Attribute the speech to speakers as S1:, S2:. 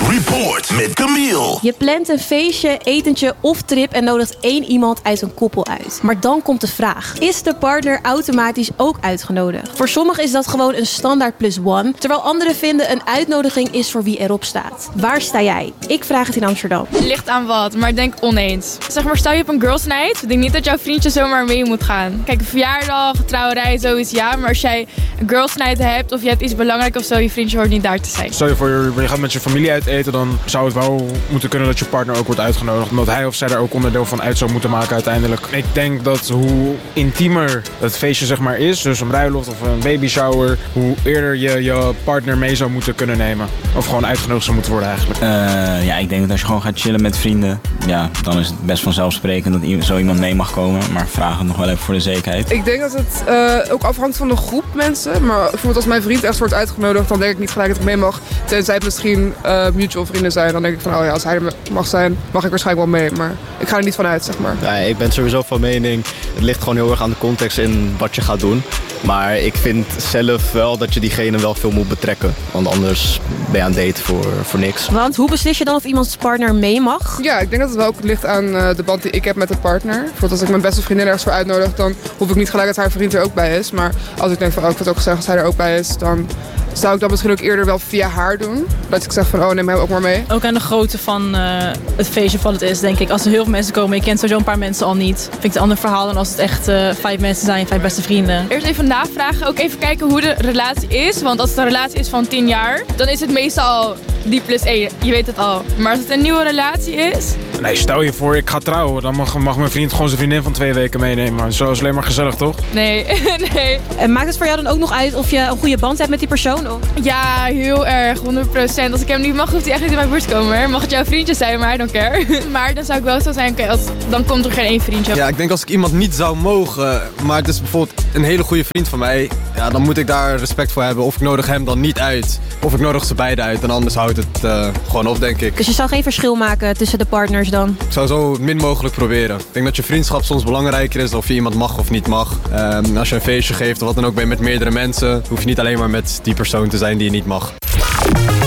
S1: Report met Camille.
S2: Je plant een feestje, etentje of trip en nodigt 1 iemand uit een koppel uit. Maar dan komt de vraag: is de partner automatisch ook uitgenodigd? Voor sommigen is dat gewoon een standaard +1, terwijl anderen vinden een uitnodiging is voor wie erop staat. Waar sta jij? Ik vraag het in Amsterdam.
S3: Ligt aan wat, maar ik denk oneens. Zeg maar, stel je op een girls night, ik denk niet dat jouw vriendje zomaar mee moet gaan. Kijk, een verjaardag, trouwerij, zoiets ja, maar als jij een girls night hebt of je hebt iets belangrijks of zo, je vriendje hoort niet daar te zijn.
S4: Stel je voor, je gaat met je familie uit eten, dan zou het wel moeten kunnen dat je partner ook wordt uitgenodigd. Omdat hij of zij daar ook onderdeel van uit zou moeten maken uiteindelijk. Ik denk dat hoe intiemer het feestje zeg maar is, dus een bruiloft of een baby shower, hoe eerder je je partner mee zou moeten kunnen nemen. Of gewoon uitgenodigd zou moeten worden eigenlijk.
S5: Ja, ik denk dat als je gewoon gaat chillen met vrienden, ja, dan is het best vanzelfsprekend dat zo iemand mee mag komen. Maar vraag het nog wel even voor de zekerheid.
S6: Ik denk dat het ook afhangt van de groep mensen. Maar bijvoorbeeld als mijn vriend echt wordt uitgenodigd, dan denk ik niet gelijk dat ik mee mag. Tenzij het misschien mutual vrienden zijn. Dan denk ik van, oh ja, als hij er mag zijn, mag ik waarschijnlijk wel mee. Maar ik ga er niet van uit, zeg maar.
S7: Ja, ik ben sowieso van mening, het ligt gewoon heel erg aan de context in wat je gaat doen. Maar ik vind zelf wel dat je diegene wel veel moet betrekken. Want anders ben je aan het daten voor niks.
S2: Want hoe beslis je dan of iemands partner mee mag?
S6: Ja, ik denk dat het wel ook ligt aan de band die ik heb met de partner. Bijvoorbeeld als ik mijn beste vriendin ergens voor uitnodig, dan hoef ik niet gelijk dat haar vriend er ook bij is. Maar als ik denk van, ik vind ook gezegd als hij er ook bij is, dan zou ik dat misschien ook eerder wel via haar doen. Dat ik zeg van, neem hem ook maar mee.
S8: Ook aan de grootte van het feestje van het is, denk ik. Als er heel veel mensen komen, je kent sowieso een paar mensen al niet. Vind ik het een ander verhaal dan als het echt 5 mensen zijn, 5 beste vrienden.
S3: Eerst even navragen, ook even kijken hoe de relatie is. Want als het een relatie is van 10 jaar, dan is het meestal die +1. Je weet het al. Maar als het een nieuwe relatie is...
S4: Nee, stel je voor, ik ga trouwen. Dan mag mijn vriend gewoon zijn vriendin van 2 weken meenemen. Zo is alleen maar gezellig, toch?
S3: Nee, nee.
S2: En maakt het voor jou dan ook nog uit of je een goede band hebt met die persoon? Of?
S3: Ja, heel erg. 100%. Als ik hem niet mag, hoeft hij echt niet in mijn buurt te komen. Mag het jouw vriendje zijn, maar I don't care. Maar dan zou ik wel zo zijn, dan komt er geen 1 vriendje.
S9: Ja, ik denk als ik iemand niet zou mogen, maar het is bijvoorbeeld een hele goede vriend van mij, ja, dan moet ik daar respect voor hebben. Of ik nodig hem dan niet uit, of ik nodig ze beide uit. En anders houdt het gewoon op, denk ik.
S2: Dus je zou geen verschil maken tussen de partners dan?
S9: Ik zou zo min mogelijk proberen. Ik denk dat je vriendschap soms belangrijker is dan of je iemand mag of niet mag. Als je een feestje geeft of wat dan ook ben je met meerdere mensen, hoef je niet alleen maar met die persoon te zijn die je niet mag.